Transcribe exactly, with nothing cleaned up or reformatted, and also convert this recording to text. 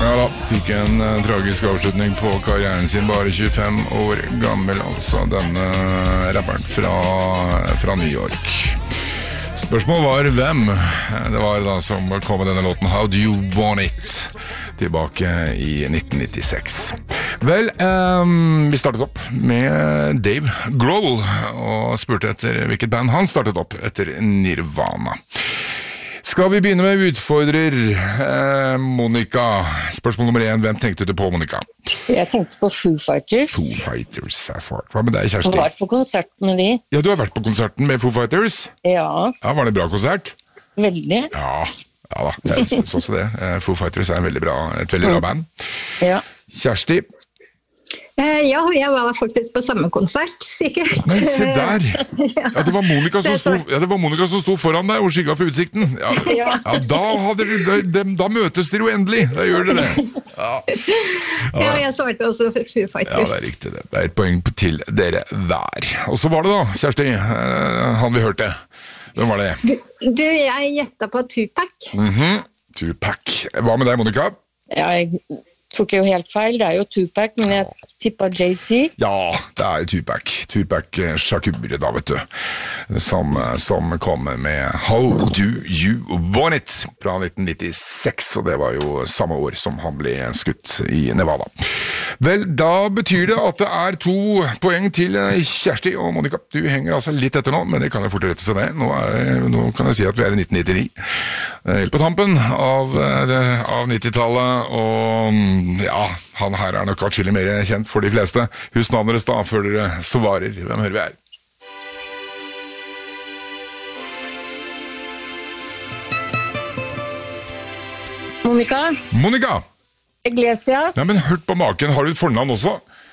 Ja da, fikk en uh, tragisk avslutning på karrieren sin, bare tjuefem år gammel, altså denne rapperen fra, fra New York. Spørsmålet var hvem? Det var da som kom med denne låten How Do You Want It? Tilbake i nitten nittiseks. Vel, um, vi startet opp med Dave Grohl og spurte etter hvilket band han startet opp etter Nirvana. Skal vi begynne med utfordrer, eh, Monica? Spørsmål nummer én, hvem tenkte du på, Monica? Jeg tenkte på Foo Fighters. Foo Fighters er svart. Hva med deg, Kjersti? Jeg har vært på konsert med de. Ja, du har vært på konserten med Foo Fighters? Ja. Ja, var det en bra konsert? Veldig. Ja, ja da, jeg synes også det. Foo Fighters er en veldig bra, et veldig bra band. Ja. Kjersti? Eh, ja, jeg var faktisk på samme konsert, sikkert. Nei, se der! Ja, det var Monica som sto, ja, det var Monica som sto foran deg og skygga for utsikten. Ja, ja da, hadde du, da, da møtes dere jo endelig. Da gjør dere det. Ja, ja. Ja, jeg svarte også for Foo Fighters. Ja, det er riktig det. Det er et poeng til dere der. Og så var det da, Kjersti, han vi hørte. Hvem var det? Du, du jeg gjettet på Tupac. Mhm, Tupac. Hva med deg, Monica? Ja, jeg tok jo helt feil. Det er jo Tupac, men jeg tippet Jay-Z. Ja, det er Tupac. Tupac Shakur da, vet du. Som, som kom med How Do You Want It fra nitten nittiseks, og det var jo samme år som han ble skutt i Nevada. Vel, da betyr det at det er to poeng til Kjersti og Monica. Du henger altså litt etter nå, men det kan jo fort rette seg det. Nå, er, nå kan jeg si at vi er i nitten nittini. Helt på tampen av, av nittitallet, og ja, han her er nok atskillig mer kjent for de fleste. Husk navnet deres da, før dere svarer. Hvem hører vi her? Monica? Monica! Iglesias? Nei, men hørt på maken. Har du et fornavn også?